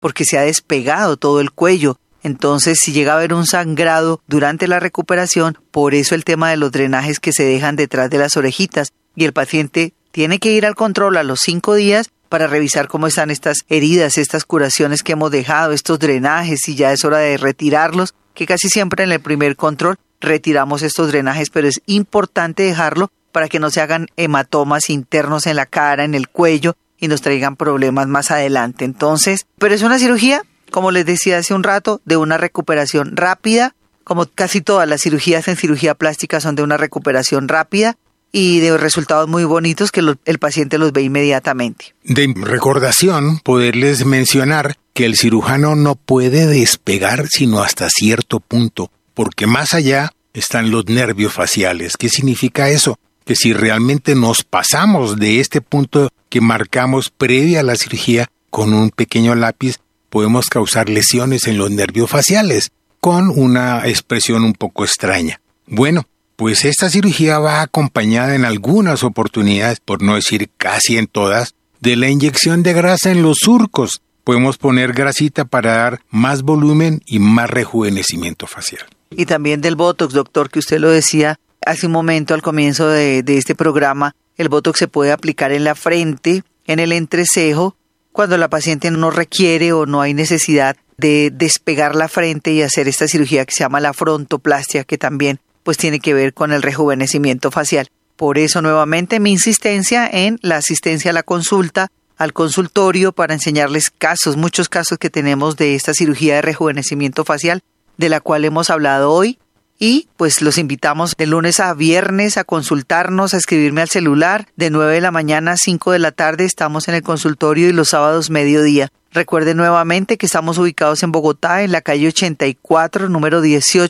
porque se ha despegado todo el cuello. Entonces, si llega a haber un sangrado durante la recuperación, por eso el tema de los drenajes que se dejan detrás de las orejitas. Y el paciente tiene que ir al control a los 5 días para revisar cómo están estas heridas, estas curaciones que hemos dejado, estos drenajes, si ya es hora de retirarlos, que casi siempre en el primer control retiramos estos drenajes, pero es importante dejarlo para que no se hagan hematomas internos en la cara, en el cuello, y nos traigan problemas más adelante. Entonces, pero es una cirugía, como les decía hace un rato, de una recuperación rápida, como casi todas las cirugías en cirugía plástica son de una recuperación rápida y de resultados muy bonitos que el paciente los ve inmediatamente. De recordación, poderles mencionar que el cirujano no puede despegar sino hasta cierto punto, porque más allá están los nervios faciales. ¿Qué significa eso? Que si realmente nos pasamos de este punto que marcamos previa a la cirugía con un pequeño lápiz, podemos causar lesiones en los nervios faciales, con una expresión un poco extraña. Bueno, pues esta cirugía va acompañada en algunas oportunidades, por no decir casi en todas, de la inyección de grasa en los surcos. Podemos poner grasita para dar más volumen y más rejuvenecimiento facial. Y también del Botox, doctor, que usted lo decía hace un momento al comienzo de este programa. El Botox se puede aplicar en la frente, en el entrecejo, cuando la paciente no requiere o no hay necesidad de despegar la frente y hacer esta cirugía que se llama la frontoplastia, que también pues tiene que ver con el rejuvenecimiento facial. Por eso nuevamente mi insistencia en la asistencia a la consulta, al consultorio, para enseñarles casos, muchos casos que tenemos de esta cirugía de rejuvenecimiento facial, de la cual hemos hablado hoy. Y pues los invitamos de lunes a viernes a consultarnos, a escribirme al celular. De 9 de la mañana a 5 de la tarde estamos en el consultorio y los sábados mediodía. Recuerden nuevamente que estamos ubicados en Bogotá, en la calle 84, número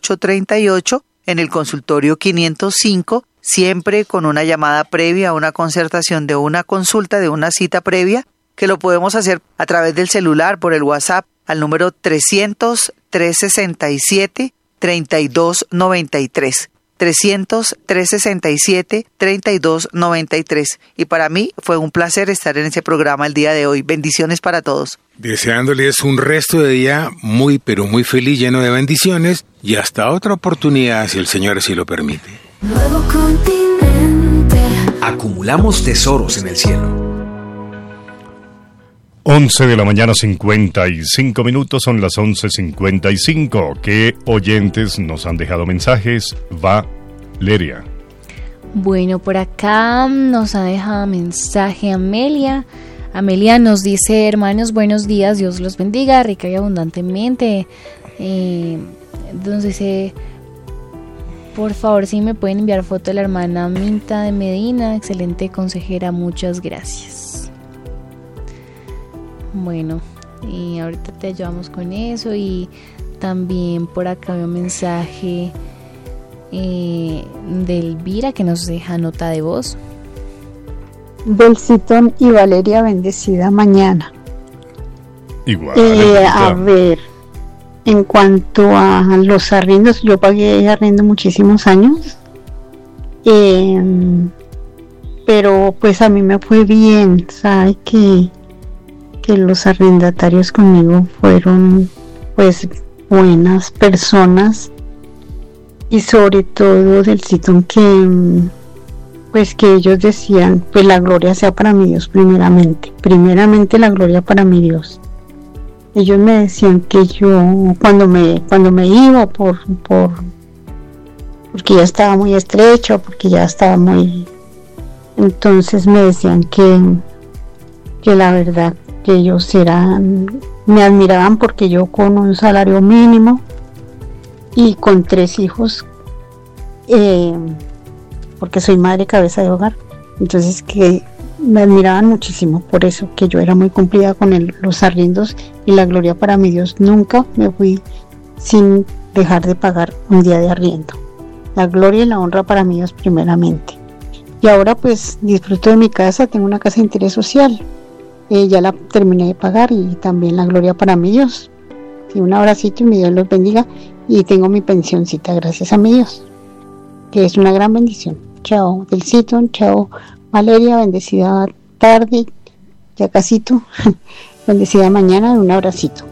1838, en el consultorio 505, siempre con una llamada previa, una concertación de una consulta, de una cita previa, que lo podemos hacer a través del celular, por el WhatsApp, al número 300-367-3293. 300-367-3293. Y para mí fue un placer estar en ese programa el día de hoy. Bendiciones para todos. Deseándoles un resto de día muy, pero muy feliz, lleno de bendiciones, y hasta otra oportunidad, si el Señor así lo permite. Nuevo continente. Acumulamos tesoros en el cielo. 11 de la mañana, 55 minutos, son las 11:55. ¿Qué oyentes nos han dejado mensajes? Valeria. Bueno, por acá nos ha dejado mensaje Amelia. Amelia nos dice: hermanos, buenos días, Dios los bendiga rica y abundantemente. Nos dice: por favor, si me pueden enviar foto de la hermana Minta de Medina, excelente consejera, muchas gracias. Bueno, y ahorita te ayudamos con eso. Y también por acá veo un mensaje de Elvira, que nos deja nota de voz. Delcitón y Valeria, bendecida mañana. Igual. A ver, en cuanto a los arriendos, yo pagué arriendo muchísimos años, pero pues a mí me fue bien. Sabe que los arrendatarios conmigo fueron pues buenas personas, y sobre todo del sitio que ellos decían, pues la gloria sea para mi Dios primeramente la gloria para mi Dios. Ellos me decían que yo cuando me iba porque ya estaba muy estrecho, porque ya estaba muy, entonces me decían que la verdad que ellos me admiraban, porque yo con un salario mínimo y con 3 hijos, porque soy madre cabeza de hogar, entonces que me admiraban muchísimo por eso, que yo era muy cumplida con los arriendos, y la gloria para mi Dios, nunca me fui sin dejar de pagar un día de arriendo. La gloria y la honra para mi Dios primeramente. Y ahora pues disfruto de mi casa, tengo una casa de interés social. Ya la terminé de pagar, y también la gloria para mi Dios. Y un abracito y mi Dios los bendiga. Y tengo mi pensioncita, gracias a mi Dios, que es una gran bendición. Chao, Delcito, chao, Valeria, bendecida tarde, ya casito. Bendecida mañana, un abracito.